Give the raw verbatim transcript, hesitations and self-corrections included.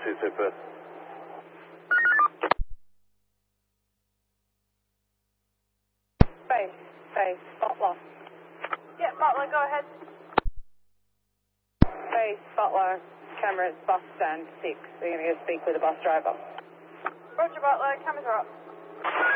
two two Perth. Base, base, Butler. Yeah, Butler, go ahead. Base, Butler, cameras, bus stand six. We're going to go speak with the bus driver. Roger, Butler, cameras are up.